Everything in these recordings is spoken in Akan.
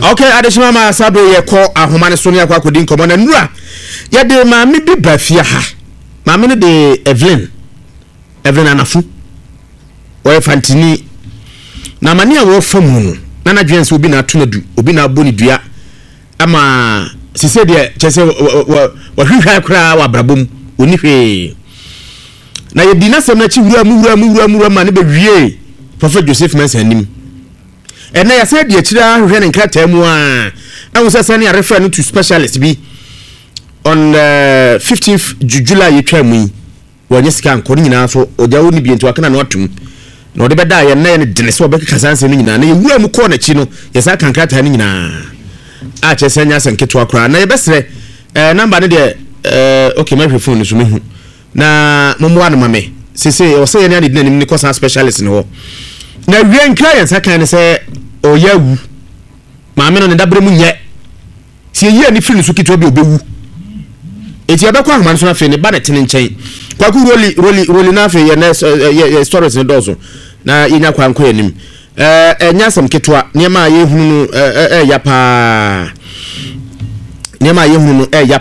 Okay, adeshima ma sabe ye ko ahoma ne so ne akwa kodi nkomo na nura ye de maame bi bafia ha maame ne de Evelyn anafu o fantini na mane a wo famu no na na dwen se obi na atonadu obi na aboni dua ama sise de chese wo hwehwa kra wa brabom oni hwe na ye dinasem na chi wura ma ne be wie Prophet Joseph Mensanim ena ya said ye chira hwe ne nkrata mu a awusa sane ya refer to specialist bi on 15th July ye twa mu wonye sika nkor nyina so oja woni bi enti wakana na watum na ode beda ye na ne denese obeka sanse no nyina na ye wura mu ko na chi no ye sa kankrata no nyina a chesenya sanketo akra na ye besre number ne de okay my phone so mehu na momo anu mame sese o se ye ne ade nanim ne ko san specialist no na wian client aka ne se oyawu maame no ne dabre mu nye se ye ni firi so kitwa bi obewu eti abekwa ahman so na fe ne ba na tene nchen kwaku roli na fe ye na stories ne dozo na yenya kwa nko yanim enya sam kitwa niema ye hunu ya pa niema ye hunu ya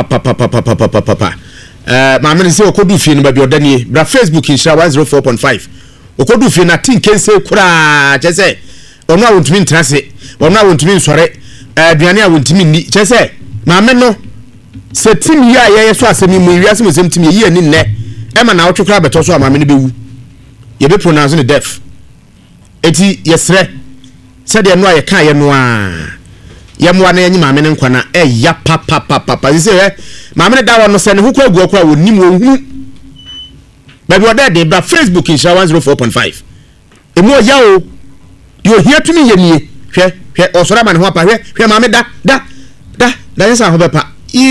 pa maame ne se okodu fi ne ba bi odanie bra Facebook insha 104.5 okodu fi na tin kense kura chese onu a wontumi ntrase onu a wontumi nsore aduane a wontumi ni chese maame no se tim ya ye so asemi mu wiase mo sem tim ye ani nne e ma na wotwekra beto so maame ne bewu ye be pronounce ne deaf eti yesre se de no a ye kan ye no a ye mo na ye maame ne nkwana ya papa se maame ne dawo no se ne hukwa agu akwa wonim wo hu baby oda de bra Facebook in 104.5 emu ya o yo here to me ye nie hwe osora ma ne ho apa hwe maame da yesa ho bepa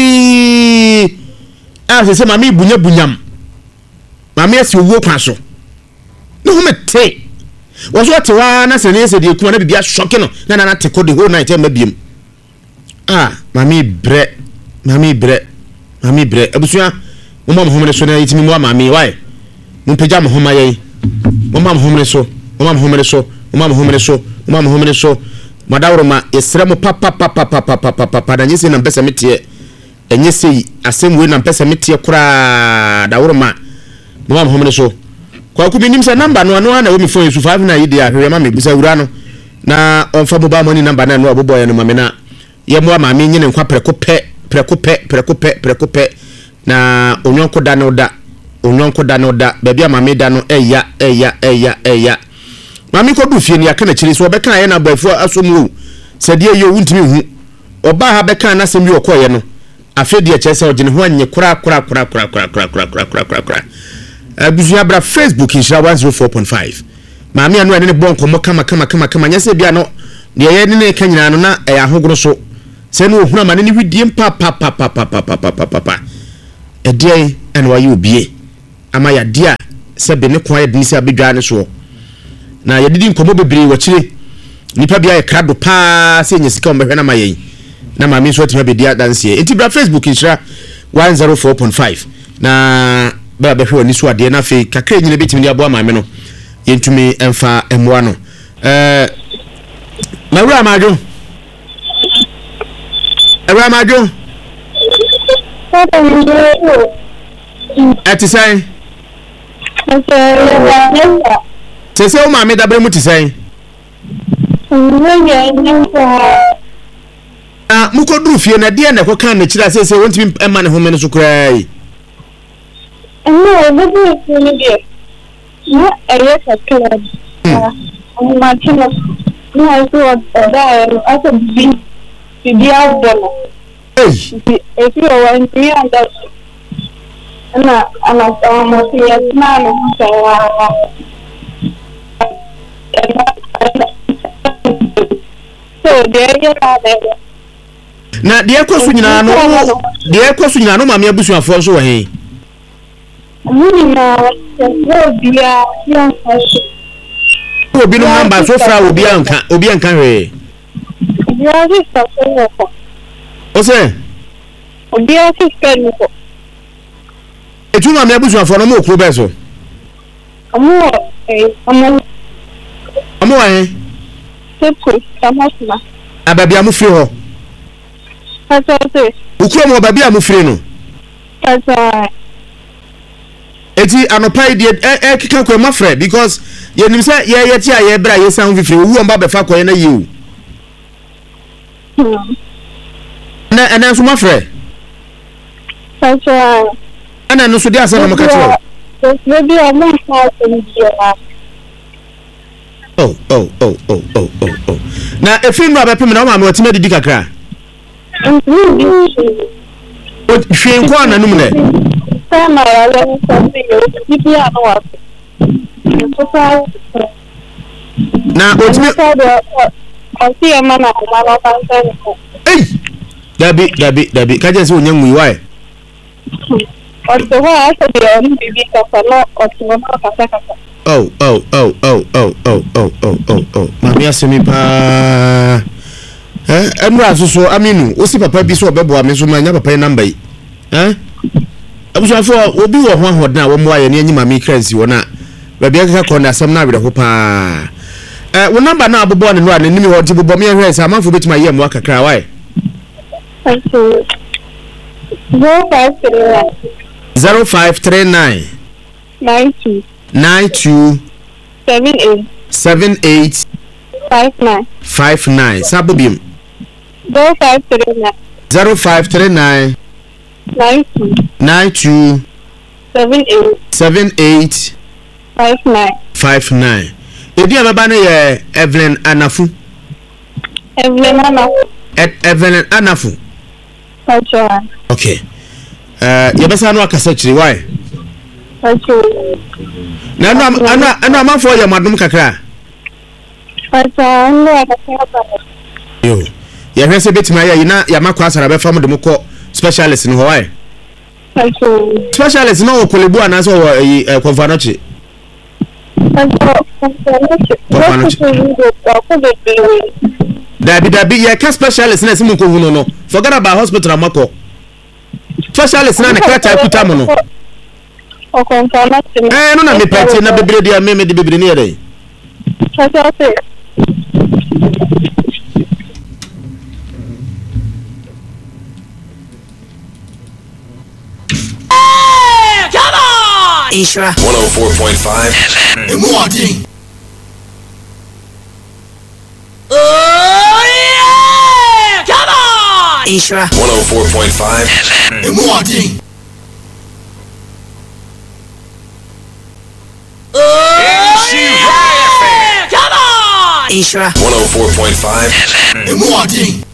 se maame bunyam maame asi owo kwa so no ho mete wo so te wa na se ne se de kuma na bibia shock no na te ko the whole night ma biem maame bre abusua mo ma ho me so na yitimi mo maame why mo pejam ho ma yei mo ma ho me so madawro ma yesre mo papa na nyese na pesa metie enyese asemwe na pesa metie kura dawro ma mo ma ho me so kwa ku binim se number no na wo mi phone su 5 na yidi ahwe ma me bisa wura no na onfa mobile money number na no aboboy no ma me na ye mo ma me nyine nkwa prekope na onyonko da no da bebia ma me da no eya mami ko du fie ni aka na chiri so obeka ye na bafo asomu sadie ye wuntimi hu oba ha beka na sem ye okoye no afedi e chese ogene ho anye kura abuzua bra Facebook insha 104.5 mami anu ene bon komo kama nyase bia no de ye ne ka nyina no na e ahogoro so se no ohuna ma ne widie papa edie ene wa ye obie ama ya dia se be ne kwa ye dinisi abedwa ne so na yedidi nkomo bebre wachire nipa bia ye krado pa se nyesika ombehwe na mayen na mami so atima bedia dance enti bra Facebook insha 104.5 na ba behwe oni so ade na fe kakra nyine betimi dia boa mami no yentumi emfa emwa no mawura majo atisai Tese o maame dabre mu tisai muko duru fie na de na ko kan na kira sese wontimi ema ne home no so krai no bebu ni de na ere ka kala ma tino no aso da aso bi adono e fi o wa nti anda ana mo si na no sawa so na de ekosu nyina no maame abusuafo so wa he na bia ya obi no namba so fra obi anka hwe ya sista ko o se obi ya sista ni ko etu maame abusuafo no mo kro be so amo wa he sepo kamasma Ababi amufiri ho. Pastor. Ukuro mo babi amufiri no. Pastor. Eti anopai de kika kwa mafre because ye nim say ye ti aye bra ye san fifiri wu omba be fa koye na ye o. Na so mafre. Pastor. Ana no so dia asa na makatro. Maybe I'm not having Oh. Na efin no abepem na o ma me otime didi kakra. O hwen kwa na num ne. Sama ya le something you are not. Na otime I see a man Hey. Dabi kaje se onyan wi why? Ọ̀tọ̀ wá àṣẹ̀dẹ̀ ọ̀rìn bíbí kàkà náà ọ̀tọ̀ wọn náà kàkàkàkà. Oh. Mami asemi pa. Enu asuso aminu, osi papa bi so obebo ame so ma nya papa number yi. Abusafo obi wo ho ahoden a wo mo aye ne anyi mami crancy wona. Ba bia kaka kon asem na awere ho pa. Wo number na abobo ne no a ne nimi ho di bobo me hwe se amanfo betima ye mo akakra why? Thank you. 0539 92 78 59 Sabobim 0539 92 78 59 Edi ababa no ye Evelyn Anafu. Evelyn Anafu. Okay. Yebesa no akasa chiri why? Na no amafo ya madum kakra. Yo. Ya hwese betima ya ina ya makwa asara be fam de mko specialist no why? Specialist no kolebu anaso wo konfanochi. Dabi ya ka specialist na simu ko hunu no. Forget about hospital amako. Specialist na ne kata kutamu no. No na me pati na bebre dia me de bebre ni ere. Come on! Isra 104.5 Mwadi. Oh yeah! Come on! Isra 104.5 Mwadi. Oh yeah! Come on! Isra 104.5 Mwadi.